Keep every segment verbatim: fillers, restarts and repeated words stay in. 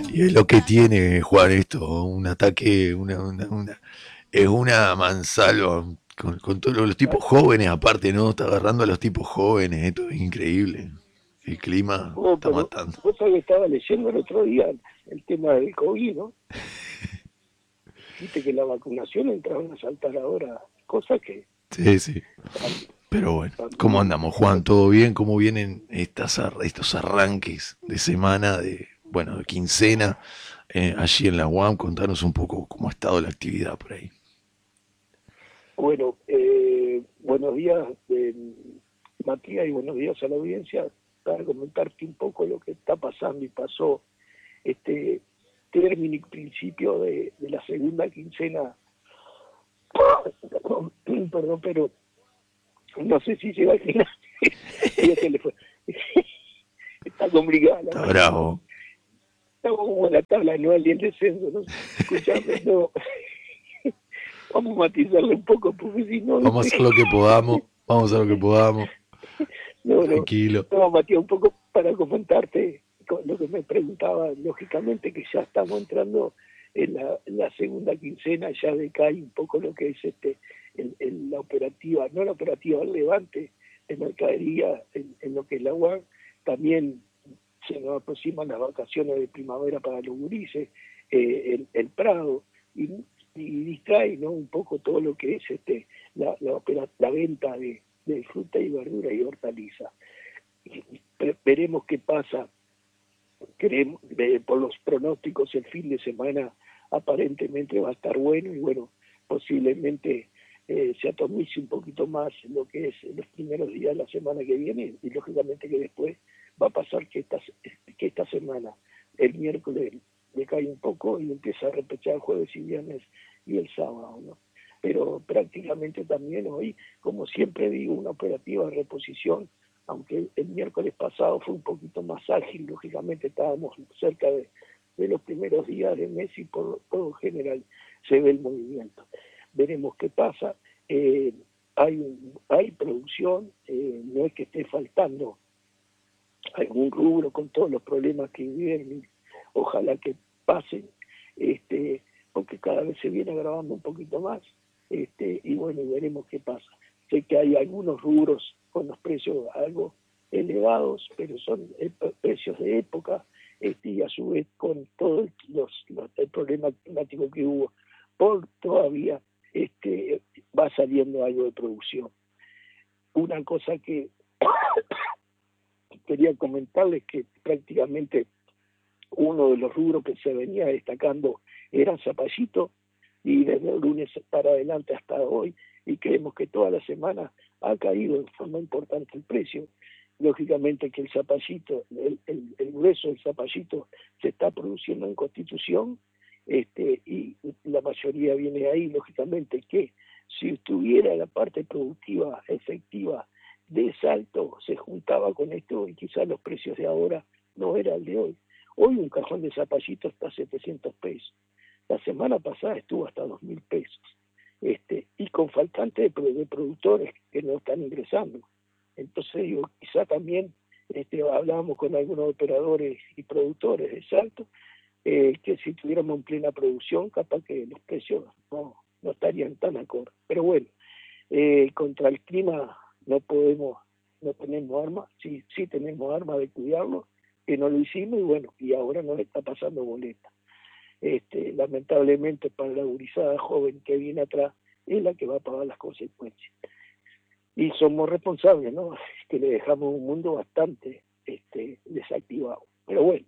Y es lo que tiene Juan esto, un ataque, una, una, una es una mansalva con, con todos los tipos jóvenes aparte, ¿no? Está agarrando a los tipos jóvenes, esto es increíble. El clima Oh, está pero matando. vos sabés que estaba leyendo el otro día el tema del COVID, ¿no? Viste que la vacunación entraron a saltar ahora, cosas que Sí, sí. tam- Pero bueno, ¿cómo también, andamos, Juan? ¿Todo bien? ¿Cómo vienen estas, ar- estos arranques de semana, de, bueno, de quincena, eh, allí en la U A M? Contanos un poco cómo ha estado la actividad por ahí. bueno, eh, buenos días, eh, Matías, y buenos días a la audiencia, para comentarte un poco lo que está pasando y pasó este término y principio de, de la segunda quincena, perdón, perdón, pero no sé si llega al final, ya se le fue, está complicada la Está mañana, bravo. estamos como en la tabla anual y el descenso, ¿no? Escuchame, no, vamos a matizarle un poco, porque si no, Vamos a ¿viste? hacer lo que podamos. Vamos a hacer lo que podamos. No, no, Tranquilo. no, Matías, un poco para comentarte con lo que me preguntaba, lógicamente que ya estamos entrando en la, en la segunda quincena, ya decae un poco lo que es este el, el- la operativa, no la operativa el levante de mercadería en, en lo que es la U A M, también se nos aproximan las vacaciones de primavera para los gurises, eh, el, el Prado, y, y distrae, ¿no?, un poco todo lo que es este la, la, opera, la venta de, de fruta y verdura y hortaliza. Veremos qué pasa. Creemos, eh, por los pronósticos, el fin de semana aparentemente va a estar bueno y bueno, posiblemente eh, se atomice un poquito más lo que es los primeros días de la semana que viene y lógicamente que después va a pasar que esta, que esta semana, el miércoles, le cae un poco y empieza a repechar jueves y viernes y el sábado, ¿no? Pero prácticamente también hoy, como siempre digo, una operativa de reposición, aunque el, el miércoles pasado fue un poquito más ágil, lógicamente estábamos cerca de, de los primeros días del mes y por, por lo general se ve el movimiento. Veremos qué pasa. Eh, hay, hay producción, eh, no es que esté faltando algún rubro con todos los problemas que vienen, ojalá que pasen, este, porque cada vez se viene agravando un poquito más, este, y bueno, veremos qué pasa. Sé que hay algunos rubros con los precios algo elevados, pero son eh, precios de época, este, y a su vez con todo el, los, los, el problema climático que hubo, por todavía este, va saliendo algo de producción. Una cosa que quería comentarles que prácticamente uno de los rubros que se venía destacando era Zapallito, y desde el lunes para adelante hasta hoy, y creemos que toda la semana ha caído en forma importante el precio. Lógicamente que el zapallito, el, el, el grueso del zapallito se está produciendo en Constitución, este, y la mayoría viene ahí, lógicamente que si estuviera la parte productiva efectiva de Salto, se juntaba con esto y quizás los precios de ahora no eran el de hoy. Hoy un cajón de zapallito está a setecientos pesos. La semana pasada estuvo hasta dos mil pesos. Este, y con faltante de, de productores que no están ingresando. Entonces, digo, quizá también este, hablábamos con algunos operadores y productores de Salto, eh, que si tuviéramos en plena producción, capaz que los precios no, no estarían tan acordes. Pero bueno, eh, contra el clima no podemos, no tenemos armas, sí, sí tenemos armas de cuidarlo, que no lo hicimos y bueno, y ahora nos está pasando boleta. Este, lamentablemente para la gurizada joven que viene atrás es la que va a pagar las consecuencias. Y somos responsables, ¿no? Que le dejamos un mundo bastante este, desactivado. Pero bueno,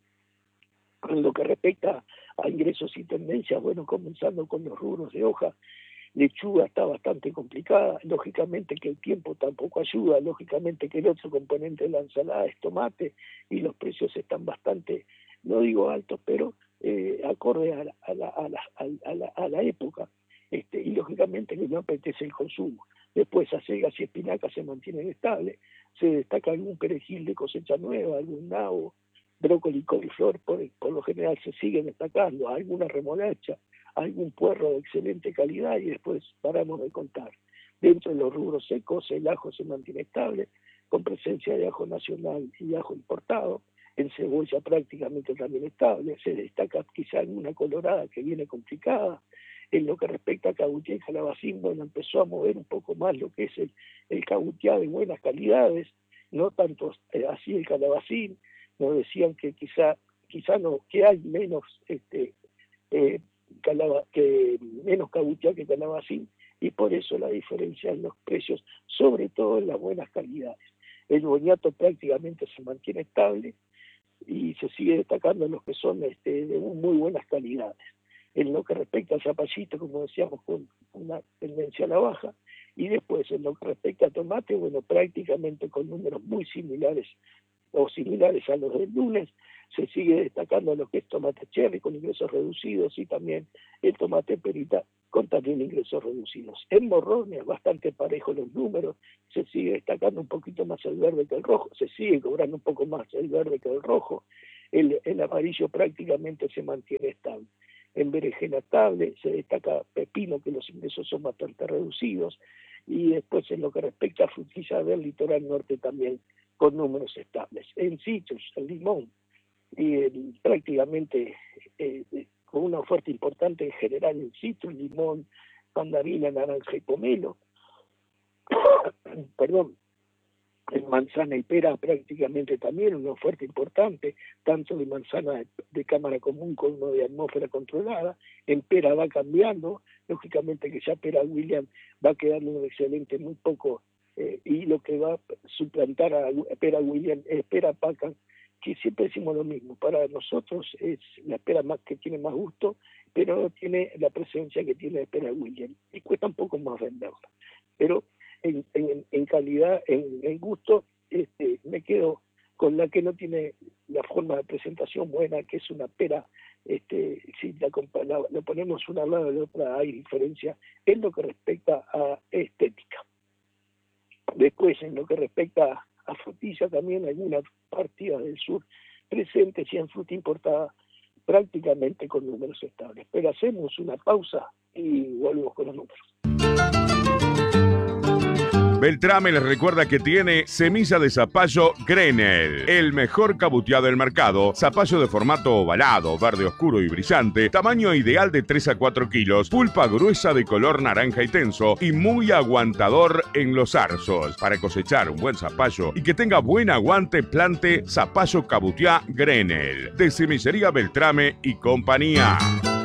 en lo que respecta a ingresos y tendencias, bueno, comenzando con los rubros de hoja, lechuga está bastante complicada, lógicamente que el tiempo tampoco ayuda, lógicamente que el otro componente de la ensalada es tomate y los precios están bastante, no digo altos, pero eh, acorde a la, a, la, a, la, a, la, a la época, este, y lógicamente que no apetece el consumo. Después acelgas y espinacas se mantienen estables, se destaca algún perejil de cosecha nueva, algún nabo, brócoli y coliflor por, por lo general se siguen destacando, alguna remolacha, algún puerro de excelente calidad y después paramos de contar. Dentro de los rubros secos, el ajo se mantiene estable, con presencia de ajo nacional y ajo importado. en cebolla prácticamente también estable, se destaca quizá alguna colorada que viene complicada. En lo que respecta a cabutiá y calabacín, bueno, empezó a mover un poco más lo que es el, el cabutiá de buenas calidades, no tanto eh, así el calabacín. Nos decían que quizá, quizá no, que hay menos este eh, calaba, que menos cabutiá que calabacín, y por eso la diferencia en los precios, sobre todo en las buenas calidades. El boniato prácticamente se mantiene estable y se sigue destacando en los que son este, de muy buenas calidades. En lo que respecta al zapallito, como decíamos, con una tendencia a la baja, y después en lo que respecta a tomate, bueno, prácticamente con números muy similares o similares a los del lunes, se sigue destacando lo que es tomate cherry con ingresos reducidos y también el tomate perita con también ingresos reducidos. En morrones, bastante parejo los números, se sigue destacando un poquito más el verde que el rojo, se sigue cobrando un poco más el verde que el rojo, el, el amarillo prácticamente se mantiene estable. En berenjena estable, se destaca pepino, que los ingresos son bastante reducidos, y después en lo que respecta a frutillas del litoral norte también con números estables. En citrus, el limón, y el, prácticamente eh, con una oferta importante en general en citrus, limón, mandarina, naranja y pomelo, perdón, en manzana y pera prácticamente también una oferta importante, tanto de manzana de, de cámara común como de atmósfera controlada. En pera va cambiando, lógicamente que ya pera William va quedando un excelente muy poco, eh, y lo que va a suplantar a pera William es pera Paca, que siempre decimos lo mismo, para nosotros es la pera más que tiene más gusto, pero no tiene la presencia que tiene la pera William, y cuesta un poco más venderla. Pero En, en, en calidad, en, en gusto, este, me quedo con la que no tiene la forma de presentación buena, que es una pera. Este, si la, la, la ponemos una al lado de la otra, hay diferencia en lo que respecta a estética. Después, en lo que respecta a frutilla, también hay algunas partidas del sur presentes y en fruta importada prácticamente con números estables. Pero hacemos una pausa y volvemos con los números. Beltrame les recuerda que tiene semilla de zapallo Grenel, el mejor cabutiá del mercado. Zapallo de formato ovalado, verde oscuro y brillante, tamaño ideal de tres a cuatro kilos, pulpa gruesa de color naranja y tenso y muy aguantador en los zarzos. Para cosechar un buen zapallo y que tenga buen aguante, plante zapallo cabutiá Grenel, de Semillería Beltrame y compañía.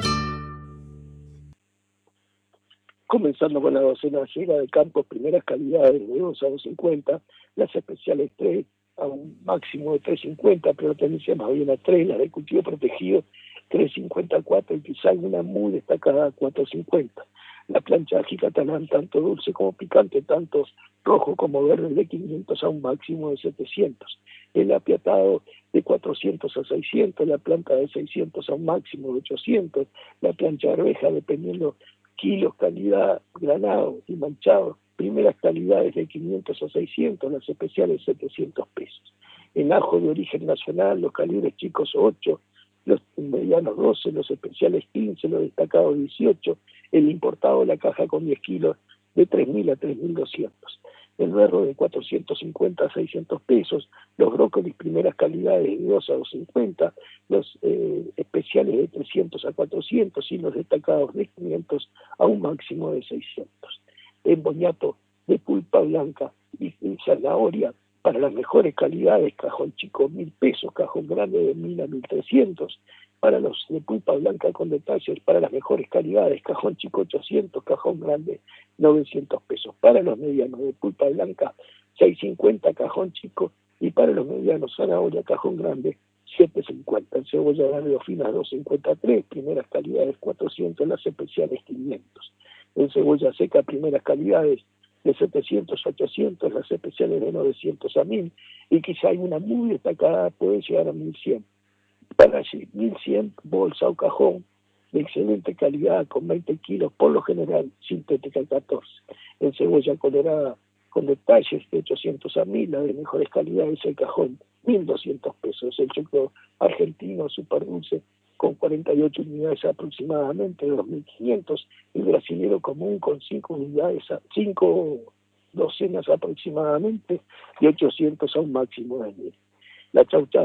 Comenzando con la docena ciega de campos, primeras calidades de dos a dos cincuenta, las especiales tres a un máximo de tres cincuenta, pero tendencia más bien a tres, las de cultivo protegido tres cincuenta a cuatro y quizá alguna muy destacada a cuatro cincuenta. La plancha Jicatalán, tanto dulce como picante, tanto rojo como verde, de quinientos a un máximo de setecientos. El apiatado de cuatrocientos a seiscientos, la planta de seiscientos a un máximo de ochocientos, la plancha arveja dependiendo kilos, calidad, granado y manchado, primeras calidades de quinientos a seiscientos, las especiales setecientos pesos. En ajo de origen nacional, los calibres chicos ocho, los medianos doce, los especiales quince, los destacados dieciocho, el importado la caja con diez kilos de tres mil a tres mil doscientos. El berro de cuatrocientos cincuenta a seiscientos pesos, los brócolis primeras calidades de dos a doscientos cincuenta, los eh, especiales de trescientos a cuatrocientos y los destacados de quinientos a un máximo de seiscientos. El boñato de pulpa blanca y, y zanahoria para las mejores calidades, cajón chico mil pesos, cajón grande de mil a mil trescientos. Para los de pulpa blanca con detalles, para las mejores calidades, cajón chico ochocientos, cajón grande novecientos pesos. Para los medianos de pulpa blanca seiscientos cincuenta, cajón chico, y para los medianos zanahoria, cajón grande setecientos cincuenta. En cebolla verde o fina doscientos cincuenta y tres, primeras calidades cuatrocientos, las especiales quinientos. En cebolla seca, primeras calidades de setecientos a ochocientos, las especiales de novecientos a mil, y quizá hay una muy destacada, puede llegar a mil cien. Para allí, mil cien, bolsa o cajón de excelente calidad con veinte kilos, por lo general sintética catorce. En cebolla colorada con detalles de ochocientos a mil, la de mejores calidades el cajón mil doscientos pesos. El choclo argentino super dulce con cuarenta y ocho unidades aproximadamente, dos mil quinientos. El brasilero común con cinco unidades, cinco docenas aproximadamente, y ochocientos a un máximo de mil. La chaucha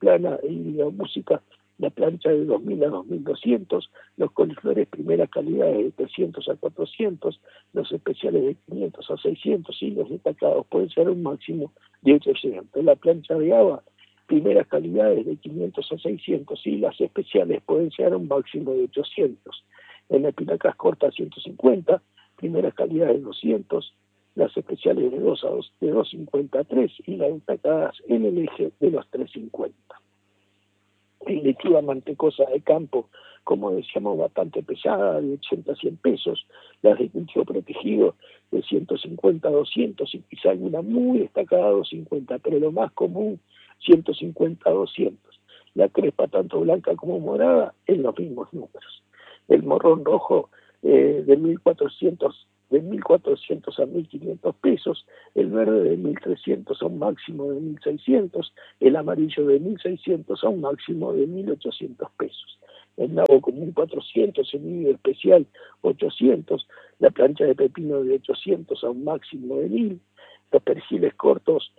plana y música, la plancha de dos mil a dos mil doscientos, los coliflores primera calidad de trescientos a cuatrocientos, los especiales de quinientos a seiscientos y los destacados pueden ser un máximo de ochocientos. La plancha de agua, primeras calidades de quinientos a seiscientos y las especiales pueden ser un máximo de ochocientos. En espinacas cortas ciento cincuenta, primeras calidades de doscientos, las especiales de dos a dos, de doscientos cincuenta a tres y las destacadas en el eje de los trescientos cincuenta. En lechuga mantecosa de campo, como decíamos, bastante pesada, de ochenta a cien pesos, las de cultivo protegido de ciento cincuenta a doscientos y quizá alguna muy destacada doscientos cincuenta, pero lo más común ciento cincuenta a doscientos. La crespa tanto blanca como morada en los mismos números. El morrón rojo eh, de mil cuatrocientos de mil cuatrocientos a mil quinientos pesos, el verde de mil trescientos a un máximo de mil seiscientos, el amarillo de mil seiscientos a un máximo de mil ochocientos pesos. El nabo con mil cuatrocientos, el nido especial ochocientos, la plancha de pepino de ochocientos a un máximo de mil, los perejil cortos,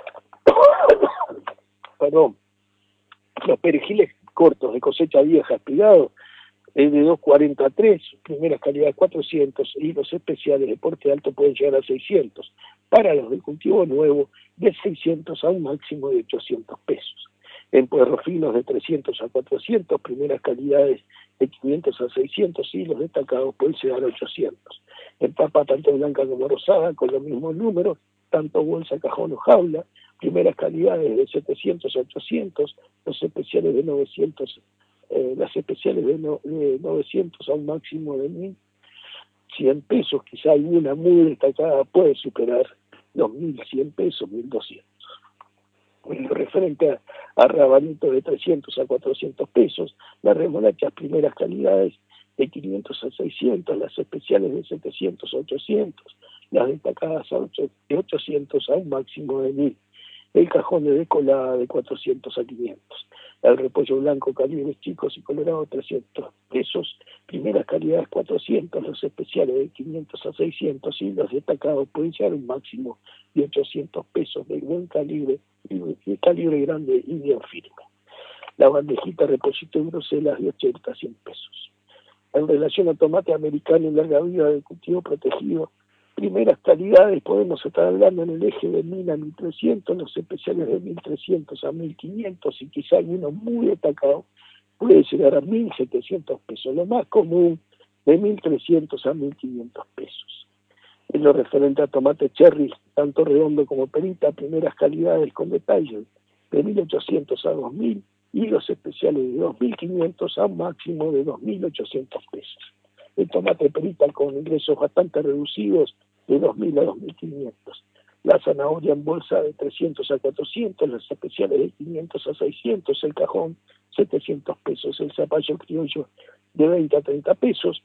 perdón, los perejiles cortos de cosecha vieja espigados, es de doscientos cuarenta a tres, primeras calidades cuatrocientos y los especiales de porte alto pueden llegar a seiscientos. Para los de cultivo nuevo, de seiscientos a un máximo de ochocientos pesos. En puerros finos de trescientos a cuatrocientos, primeras calidades de quinientos a seiscientos y los destacados pueden llegar a ochocientos. En papa tanto blanca como rosada, con los mismos números, tanto bolsa, cajón o jaula, primeras calidades de setecientos a ochocientos, los especiales de novecientos Eh, las especiales de, no, de novecientos a un máximo de mil cien pesos, quizá alguna muy destacada puede superar los mil cien pesos, mil doscientos. En lo referente a, a rabanito de trescientos a cuatrocientos pesos, las remolachas primeras calidades de quinientos a seiscientos, las especiales de setecientos a ochocientos, las destacadas a ocho, de ochocientos a un máximo de mil. El cajón de decolada de cuatrocientos a quinientos. El repollo blanco, calibres chicos y colorado trescientos pesos, primeras calidades cuatrocientos, los especiales de quinientos a seiscientos y los destacados pueden llegar a un máximo de ochocientos pesos de buen calibre y de calibre grande y bien firme. La bandejita repollito de Bruselas de ochenta a cien pesos. En relación a tomate americano y larga vida de cultivo protegido, primeras calidades podemos estar hablando en el eje de mil a mil trescientos, los especiales de mil trescientos a mil quinientos y quizá alguno muy destacado puede llegar a mil setecientos pesos, lo más común de mil trescientos a mil quinientos pesos. En lo referente a tomate cherry, tanto redondo como perita, primeras calidades con detalle de mil ochocientos a dos mil y los especiales de dos mil quinientos a un máximo de dos mil ochocientos pesos. El tomate perita con ingresos bastante reducidos de dos mil a dos mil quinientos. La zanahoria en bolsa de trescientos a cuatrocientos, las especiales de quinientos a seiscientos, el cajón setecientos pesos, el zapallo criollo de veinte a treinta pesos,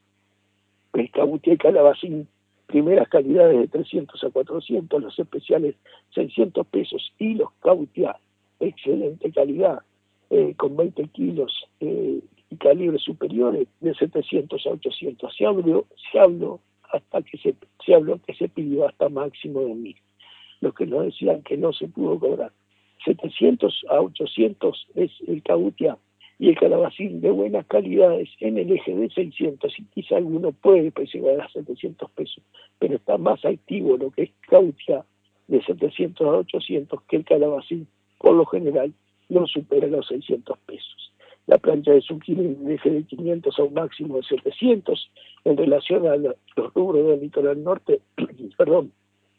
el cabutiá y calabacín, primeras calidades de trescientos a cuatrocientos, los especiales seiscientos pesos y los cabutiá, excelente calidad, eh, con veinte kilos eh, y calibres superiores de setecientos a ochocientos. Se habló, se habló hasta que se, se habló que se pidió hasta máximo de mil. Los que nos decían que no se pudo cobrar. setecientos a ochocientos es el cabutiá y el calabacín de buenas calidades en el eje de seiscientos y quizá alguno puede pues, llegar a setecientos pesos, pero está más activo lo que es cabutiá de setecientos a ochocientos que el calabacín, por lo general, no supera los seiscientos pesos. La plancha de zucchini en el eje de quinientos a un máximo de setecientos, en relación a la, los rubros del litoral norte, perdón,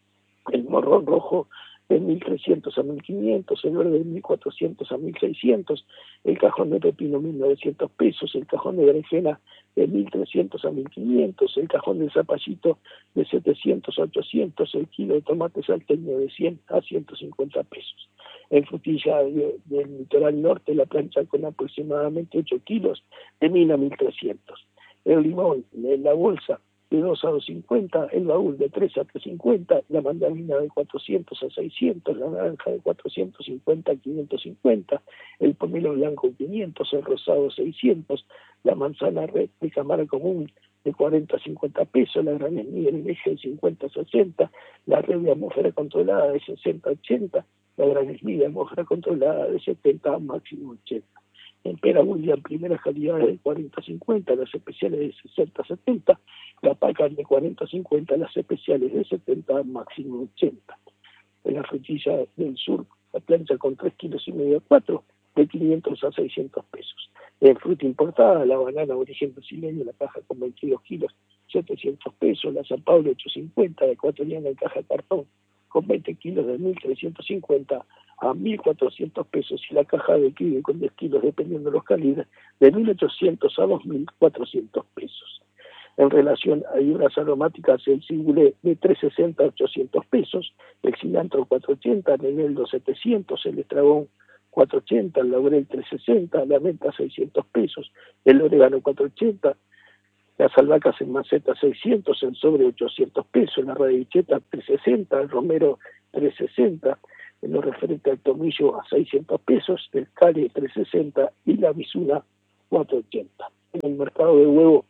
el morrón rojo de mil trescientos a mil quinientos, el verde de mil cuatrocientos a mil seiscientos, el cajón de pepino mil novecientos pesos, el cajón de berenjena de mil trescientos a mil quinientos, el cajón de zapallito de setecientos a ochocientos, el kilo de tomate salteño de cien a ciento cincuenta pesos. En frutilla de, del litoral norte, la plancha con aproximadamente ocho kilos de mil a mil trescientos. El limón en la bolsa de dos a dos cincuenta, el baúl de tres a tres cincuenta, la mandarina de cuatrocientos a seiscientos, la naranja de cuatrocientos cincuenta a quinientos cincuenta, el pomelo blanco quinientos, el rosado seiscientos, la manzana red de cámara común de cuarenta a cincuenta pesos, la granel en el eje de cincuenta a sesenta, la red de atmósfera controlada de sesenta a ochenta, la Gran Smith, almójara controlada de setenta a máximo ochenta. En Pera William, primeras calidades de cuarenta a cincuenta, las especiales de sesenta a setenta, la Packard de cuarenta a cincuenta, las especiales de setenta a máximo ochenta. En la frutilla del sur, la plancha con tres kilos y medio a cuatro, de quinientos a seiscientos pesos. En fruta importada, la banana origen brasileño, la caja con veintidós kilos, setecientos pesos, la San Pablo ochocientos cincuenta, ecuatoriana en caja de cartón, con veinte kilos de mil trescientos cincuenta a mil cuatrocientos pesos, y la caja de kiwi con diez kilos, dependiendo de los calibres, de mil ochocientos a dos mil cuatrocientos pesos. En relación a hierbas aromáticas, el cibulé de trescientos sesenta a ochocientos pesos, el cilantro cuatrocientos ochenta, el eneldo setecientos, el estragón cuatrocientos ochenta, el laurel trescientos sesenta, la menta seiscientos pesos, el orégano cuatrocientos ochenta, las albahacas en maceta seiscientos, el sobre ochocientos pesos, la radicheta trescientos sesenta, el romero trescientos sesenta, en lo referente al tomillo a seiscientos pesos, el cale trescientos sesenta y la bisuna cuatrocientos ochenta. En el mercado de huevo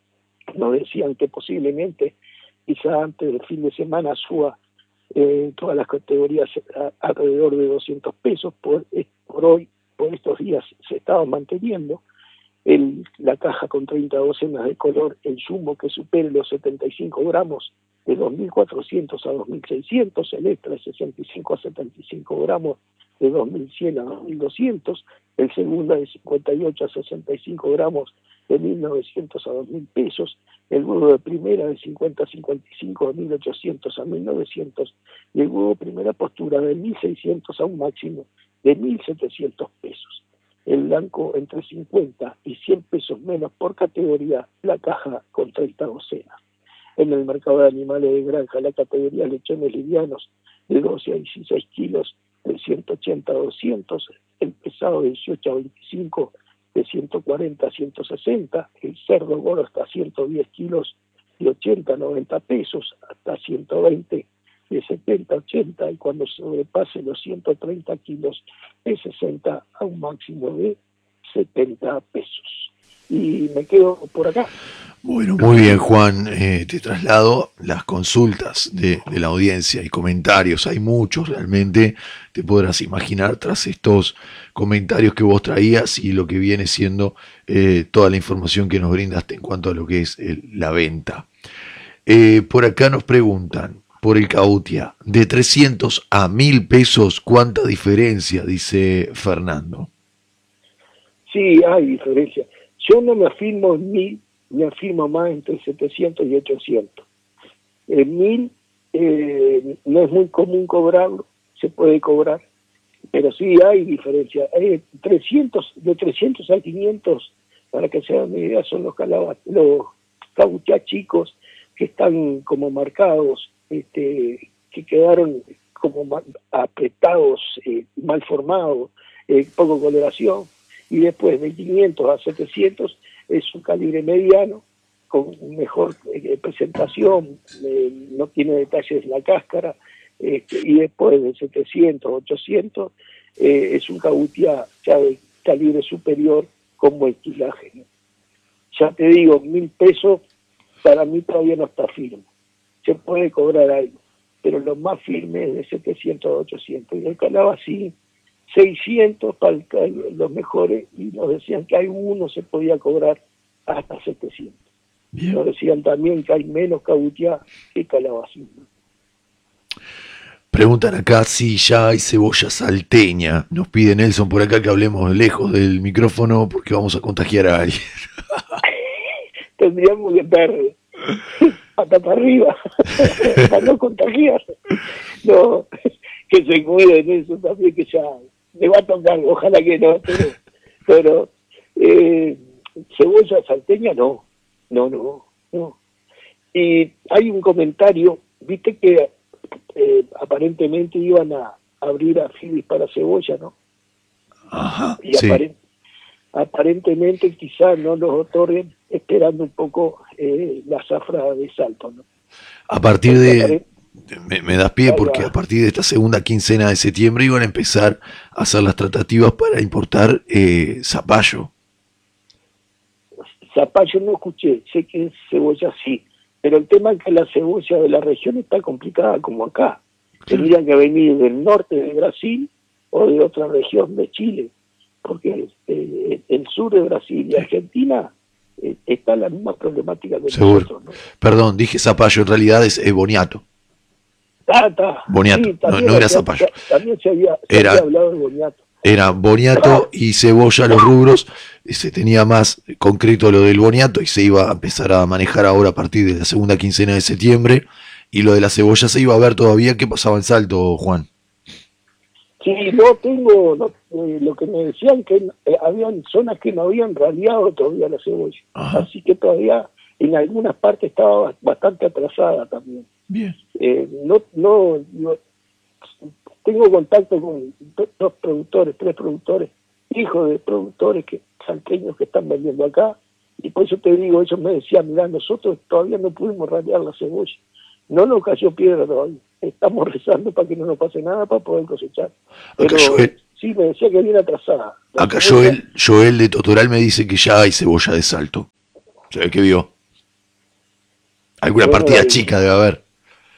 nos decían que posiblemente, quizá antes del fin de semana, suba eh, todas las categorías a, alrededor de doscientos pesos. Por, por hoy, por estos días, se estaba manteniendo. El, la caja con treinta docenas de color, el jumbo que supere los setenta y cinco gramos, de dos mil cuatrocientos a dos mil seiscientos, el extra de sesenta y cinco a setenta y cinco gramos, de dos mil cien a dos mil doscientos, el segunda de cincuenta y ocho a sesenta y cinco gramos, de mil novecientos a dos mil pesos, el huevo de primera de cincuenta a cincuenta y cinco, de mil ochocientos a mil novecientos, y el huevo primera postura de mil seiscientos a un máximo de mil setecientos pesos. El blanco entre cincuenta y cien pesos menos por categoría, la caja con treinta docenas. En el mercado de animales de granja, la categoría lechones livianos de doce a dieciséis kilos, de ciento ochenta a doscientos, el pesado de dieciocho a veinticinco, de ciento cuarenta a ciento sesenta, el cerdo gordo hasta ciento diez kilos, de ochenta a noventa pesos, hasta ciento veinte, de setenta a ochenta, y cuando sobrepase los ciento treinta kilos, de sesenta a un máximo de setenta pesos. Y me quedo por acá. Bueno, muy bien, Juan. Eh, te traslado las consultas de, de la audiencia y comentarios. Hay muchos, realmente. Te podrás imaginar tras estos comentarios que vos traías y lo que viene siendo eh, toda la información que nos brindaste en cuanto a lo que es el, la venta. Eh, por acá nos preguntan, por el Cautia, de trescientos a mil pesos, ¿cuánta diferencia? Dice Fernando. Sí, hay diferencia. Yo no me afirmo en mil, me afirmo más entre setecientos y ochocientos. En mil eh, no es muy común cobrarlo, se puede cobrar, pero sí hay diferencia. Hay trescientos, de trescientos a quinientos, para que se hagan una idea, son los, calaba, los cauchá chicos que están como marcados, este, que quedaron como apretados, eh, mal formados, eh, poco coloración. Y después de quinientos a setecientos es un calibre mediano, con mejor eh, presentación, eh, no tiene detalles en la cáscara, eh, y después de setecientos, ochocientos eh, es un cabutia ya de calibre superior con buen quilaje, ¿no? Ya te digo, mil pesos para mí todavía no está firme, se puede cobrar algo, pero lo más firme es de setecientos a ochocientos, y el calabacín seiscientos para los mejores, y nos decían que hay uno se podía cobrar hasta setecientos. Bien. Nos decían también que hay menos cabutiá que calabacín. Preguntan acá si ya hay cebolla salteña. Nos pide Nelson por acá que hablemos lejos del micrófono porque vamos a contagiar a alguien. Tendríamos que estar hasta para arriba para no contagiar. No, que se muere en eso también, que ya me va a tocar, ojalá que no, pero, pero eh, cebolla salteña no, no, no, no. Y hay un comentario, viste que eh, aparentemente iban a abrir a Phillies para cebolla, ¿no? Ajá, y sí. aparent, aparentemente quizás no los otorguen, esperando un poco eh, la zafra de Salto, ¿no? A partir Porque de... Aparent, Me, me das pie porque a partir de esta segunda quincena de septiembre iban a empezar a hacer las tratativas para importar eh, zapallo. Zapallo no escuché, sé que es cebolla sí, pero el tema es que la cebolla de la región está complicada como acá. Tendrían que venir del norte de Brasil o de otra región de Chile, porque eh, el sur de Brasil y Argentina eh, está la misma problemática que Seguro. nosotros, ¿no? Perdón, dije Zapallo, en realidad es eh, Boniato. Ah, está. Boniato, Sí, no, también, no era se- Zapallo. también se había, se Era- había hablado de Boniato. Era Boniato y Cebolla los rubros, y se tenía más concreto lo del Boniato y se iba a empezar a manejar ahora a partir de la segunda quincena de septiembre, y lo de la Cebolla se iba a ver todavía qué pasaba en Salto, Juan. Sí, no tengo, no, eh, lo que me decían que eh, habían zonas que no habían radiado todavía la cebolla, Ajá. así que todavía en algunas partes estaba bastante atrasada también. Bien. Eh, no, no, no- tengo contacto con do- dos productores, tres productores, hijos de productores que salteños que están vendiendo acá, y por eso te digo, ellos me decían, mira, nosotros todavía no pudimos radiar la cebolla, no nos cayó piedra todavía, estamos rezando para que no nos pase nada para poder cosechar. Pero Acá Joel, sí, me decía que viene atrasada. La acá cebolla- Joel, Joel de Totoral me dice que ya hay cebolla de Salto. ¿Se ve que vio? Alguna Bueno, partida la vi. chica debe haber.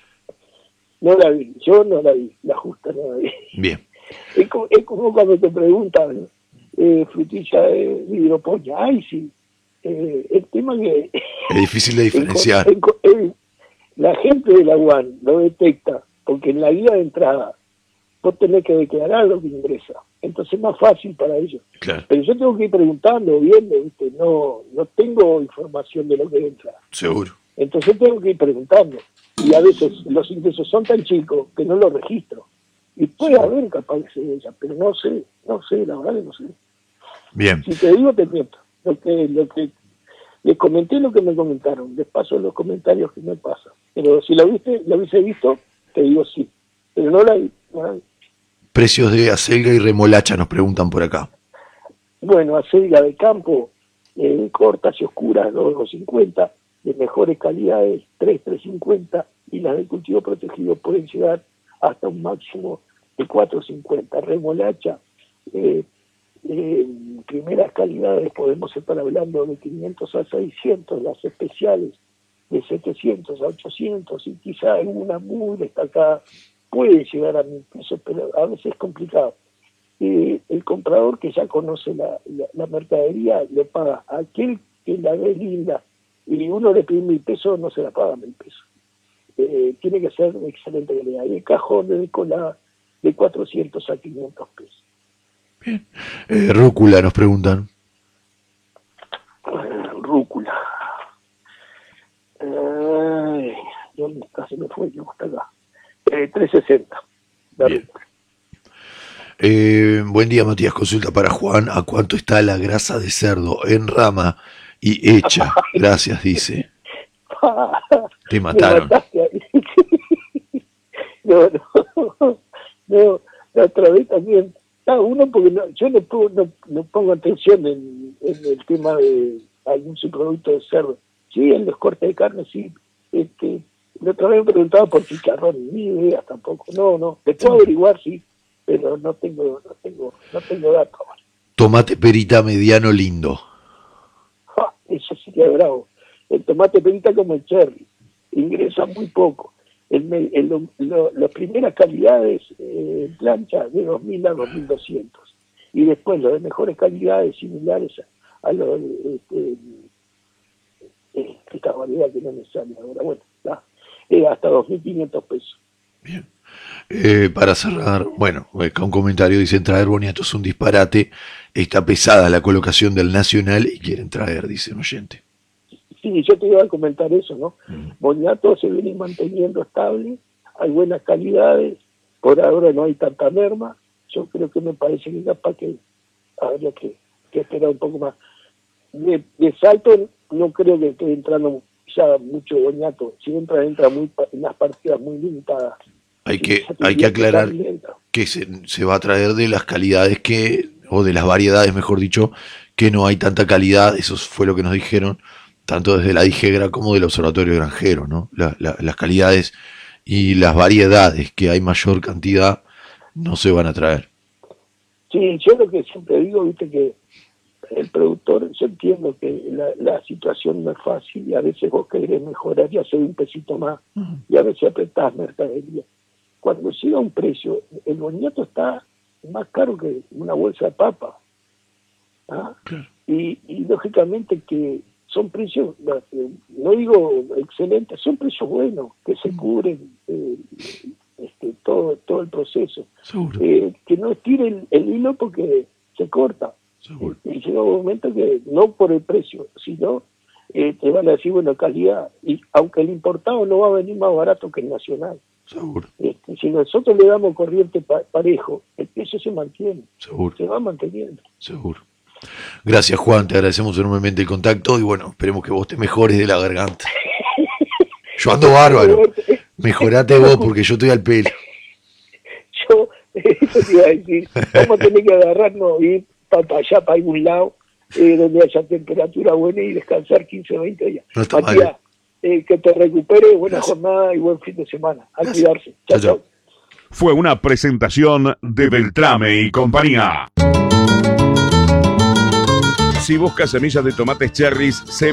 No la vi, yo no la vi, la justa no la vi. Bien. Es como, es como cuando te preguntan, eh, frutilla de hidroponía, ay sí, eh, el tema que Es difícil de el co- diferenciar. el co- el- la gente de la U A N lo detecta, porque en la guía de entrada vos tenés que declarar lo que ingresa, entonces es más fácil para ellos. Claro, Pero yo tengo que ir preguntando, viendo, ¿viste? No, no tengo información de lo que entra. seguro. Entonces tengo que ir preguntando. Y a veces los ingresos son tan chicos que no los registro. Y puede haber capaz de cebolla, pero no sé, no sé, la verdad que no sé. Bien. Si te digo, te miento. Lo que, lo que les comenté lo que me comentaron, les paso los comentarios que me pasan. Pero si la viste, la hubiese visto, te digo sí. Pero no la vi. no la vi. Precios de acelga y remolacha nos preguntan por acá. Bueno, acelga de campo, eh, cortas y oscuras, dos cincuenta, de mejores calidades, tres, tres cincuenta, y las de cultivo protegido pueden llegar hasta un máximo de cuatro cincuenta. Remolacha, eh, eh, primeras calidades, podemos estar hablando de quinientos a seiscientos, las especiales de setecientos a ochocientos, y quizá alguna muy destacada puede llegar a mil pesos, pero a veces es complicado. Eh, el comprador que ya conoce la, la, la mercadería le paga a aquel que la ve linda y uno le pide mil pesos, no se la paga mil pesos. Eh, tiene que ser de excelente calidad. Y el cajón de cola de cuatrocientos a quinientos pesos. Eh, rúcula nos preguntan. Ah, rúcula. Ay, ¿dónde está? Se me fue, no está acá. Eh, trescientos sesenta. La Bien. rúcula. Eh, buen día, Matías. Consulta para Juan. ¿A cuánto está la grasa de cerdo en rama y hecha? Gracias, dice. Te Me mataron. mataste ahí. No, no, no, la otra vez también. Ah, uno porque no, yo no, pongo, no, no pongo atención en, en el tema de algún subproducto de cerdo. Sí, en los cortes de carne, sí. Este, la otra vez me preguntaba por chicharrón, ni idea tampoco. No, no, le puedo averiguar, sí, pero no tengo, no tengo, no tengo datos. Tomate perita mediano lindo. Ja, eso sería bravo. El tomate perita como el cherry, ingresa muy poco. El, el, lo, lo, las primeras calidades eh, en plancha de dos mil a dos mil doscientos, y después los de mejores calidades similares a, a los este, eh, esta variedad que no me sale ahora, bueno, está, eh, hasta dos mil quinientos pesos. Bien. Eh, para cerrar, bueno, acá un comentario dice: traer boniato es un disparate, está pesada la colocación del Nacional y quieren traer, dice un oyente. Sí, yo te iba a comentar eso, ¿no? Mm. Boniato se viene manteniendo estable, hay buenas calidades, por ahora no hay tanta merma, yo creo que me parece que capaz que habría que, que esperar un poco más. De, de Salto no creo que esté entrando ya mucho Boniato, si entra, entra muy en las partidas muy limitadas. Hay que, Ya te hay que diría aclarar está lenta. que se, se va a traer de las calidades que, o de las variedades, mejor dicho, que no hay tanta calidad, eso fue lo que nos dijeron, tanto desde la Digegra como del Observatorio Granjero, ¿no? La, la, las calidades y las variedades que hay mayor cantidad no se van a traer. Sí, yo lo que siempre digo, viste que el productor, yo entiendo que la, la situación no es fácil y a veces vos querés mejorar y hacer un pesito más y a veces apretás mercadería. cuando llega un precio, el boniato está más caro que una bolsa de papa. ¿Ah? Claro. Y, y lógicamente que son precios, no digo excelentes, son precios buenos, que se cubren eh, este, todo todo el proceso. Seguro. Eh, que no estire el, el hilo porque se corta. Seguro. Y, y llega un momento que no por el precio, sino eh, te van a decir, bueno, calidad. Y aunque el importado no va a venir más barato que el nacional. Seguro. Este, si nosotros le damos corriente pa parejo, el precio se mantiene. Seguro. Se va manteniendo. Seguro. Gracias, Juan, te agradecemos enormemente el contacto y bueno, esperemos que vos te mejores de la garganta. Yo ando bárbaro. Mejorate vos porque yo estoy al pelo. Yo, eso te iba a decir, vamos a tener que agarrarnos y ir para allá, para algún lado, eh, donde haya temperatura buena y descansar quince, veinte días. No está Matías, mal. eh, que te recupere, buena Gracias. jornada y buen fin de semana. A Gracias. cuidarse. Chao, Chao, chao. chao. Fue una presentación de Beltrame y compañía. Si buscas semillas de tomates cherries,